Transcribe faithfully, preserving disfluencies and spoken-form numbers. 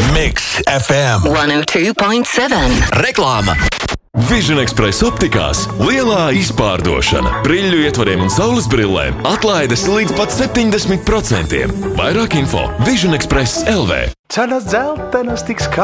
Mix F M one oh two point seven. Reklāma. Vision Express optikās lielā izpārdošana. Briller ietvariem un saules brillēm atlaides līdz pat septiņdesmit procentiem. Vairāk info Vision Express L V. Cenas dzeltenas tiks